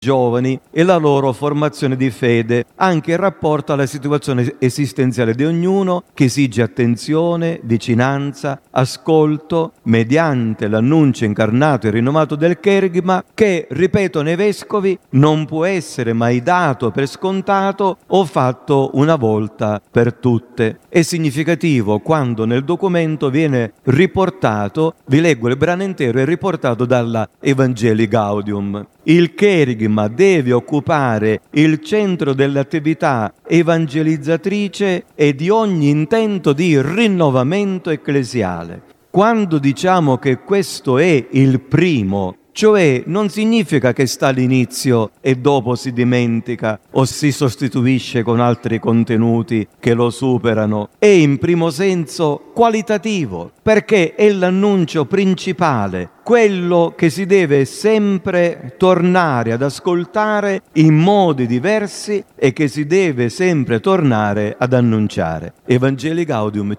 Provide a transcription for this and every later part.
giovani e la loro formazione di fede, anche in rapporto alla situazione esistenziale di ognuno, che esige attenzione, vicinanza, ascolto, mediante l'annuncio incarnato e rinnovato del Kerigma, che, ripetono i vescovi, non può essere mai dato per scontato o fatto una volta per tutte. È significativo quando nel documento viene riportato, vi leggo il brano intero, è riportato dalla Evangelii Gaudium. Il Kerigma deve occupare il centro dell'attività evangelizzatrice e di ogni intento di rinnovamento ecclesiale. Quando diciamo che questo è il primo, cioè non significa che sta all'inizio e dopo si dimentica o si sostituisce con altri contenuti che lo superano, è in primo senso qualitativo, perché è l'annuncio principale, quello che si deve sempre tornare ad ascoltare in modi diversi e che si deve sempre tornare ad annunciare. Evangelii Gaudium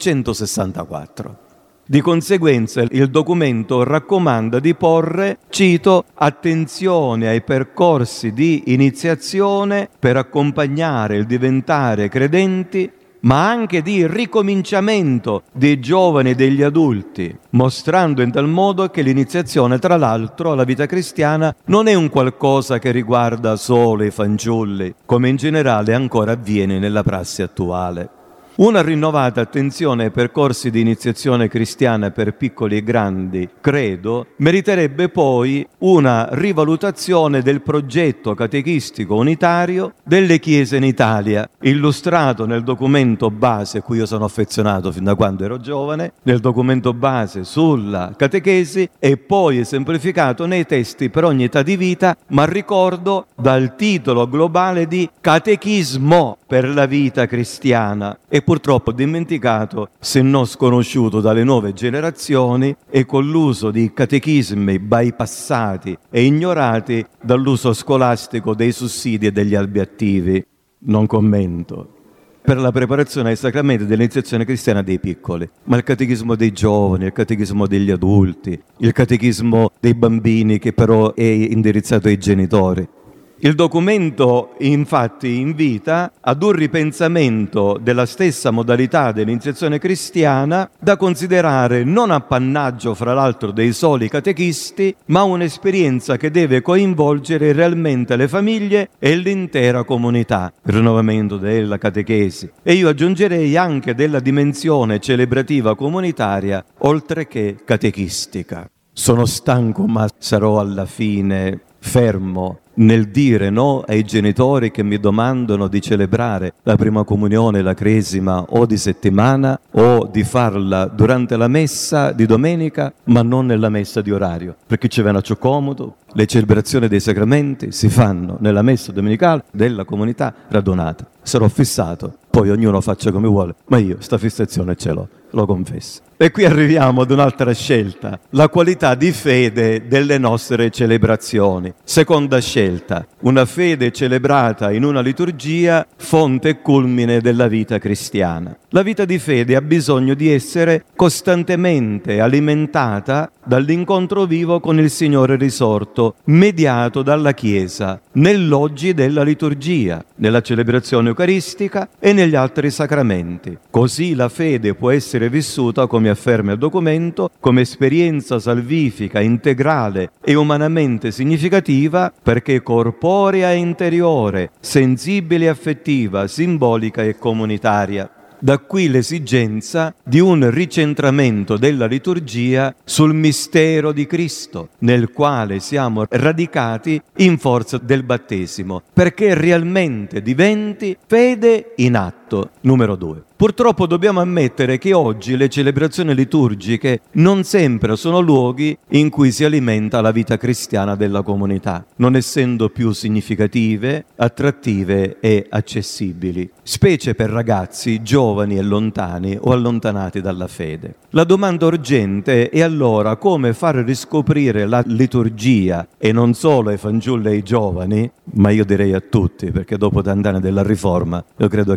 164. Di conseguenza il documento raccomanda di porre, cito, attenzione ai percorsi di iniziazione per accompagnare il diventare credenti, ma anche di ricominciamento dei giovani e degli adulti, mostrando in tal modo che l'iniziazione, tra l'altro, alla vita cristiana non è un qualcosa che riguarda solo i fanciulli, come in generale ancora avviene nella prassi attuale. Una rinnovata attenzione ai percorsi di iniziazione cristiana per piccoli e grandi, credo, meriterebbe poi una rivalutazione del progetto catechistico unitario delle chiese in Italia, illustrato nel documento base, cui io sono affezionato fin da quando ero giovane, nel documento base sulla catechesi e poi esemplificato nei testi per ogni età di vita, ma ricordo dal titolo globale di Catechismo per la vita cristiana, e purtroppo dimenticato, se non sconosciuto dalle nuove generazioni, e con l'uso di catechismi bypassati e ignorati dall'uso scolastico dei sussidi e degli albi attivi. Non commento. Per la preparazione ai sacramenti dell'iniziazione cristiana dei piccoli, ma il catechismo dei giovani, il catechismo degli adulti, il catechismo dei bambini, che però è indirizzato ai genitori. Il documento infatti invita ad un ripensamento della stessa modalità dell'iniziazione cristiana, da considerare non appannaggio fra l'altro dei soli catechisti, ma un'esperienza che deve coinvolgere realmente le famiglie e l'intera comunità, il rinnovamento della catechesi. E io aggiungerei anche della dimensione celebrativa comunitaria, oltre che catechistica. Sono stanco, ma sarò alla fine fermo nel dire no ai genitori che mi domandano di celebrare la prima comunione, la cresima o di settimana, o di farla durante la messa di domenica, ma non nella messa di orario, perché ci viene a comodo. Le celebrazioni dei sacramenti si fanno nella messa domenicale della comunità radunata. Sarò fissato, poi ognuno faccia come vuole, ma io sta fissazione ce l'ho, lo confesso. E qui arriviamo ad un'altra scelta, la qualità di fede delle nostre celebrazioni. Seconda scelta, una fede celebrata in una liturgia, fonte e culmine della vita cristiana. La vita di fede ha bisogno di essere costantemente alimentata dall'incontro vivo con il Signore risorto, mediato dalla Chiesa, nell'oggi della liturgia, nella celebrazione eucaristica e negli altri sacramenti. Così la fede può essere vissuta, come afferma il documento, come esperienza salvifica, integrale e umanamente significativa, perché corporea e interiore, sensibile e affettiva, simbolica e comunitaria. Da qui l'esigenza di un ricentramento della liturgia sul mistero di Cristo, nel quale siamo radicati in forza del battesimo, perché realmente diventi fede in atto. Numero 2. Purtroppo dobbiamo ammettere che oggi le celebrazioni liturgiche non sempre sono luoghi in cui si alimenta la vita cristiana della comunità, non essendo più significative, attrattive e accessibili, specie per ragazzi giovani e lontani o allontanati dalla fede. La domanda urgente è allora come far riscoprire la liturgia, e non solo ai fanciulli e ai giovani, ma io direi a tutti, perché dopo tant'anni della Riforma io credo che ancora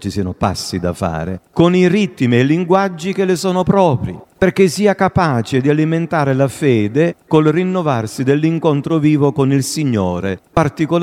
ci siano passi da fare, con i ritmi e i linguaggi che le sono propri, perché sia capace di alimentare la fede col rinnovarsi dell'incontro vivo con il Signore, particolarmente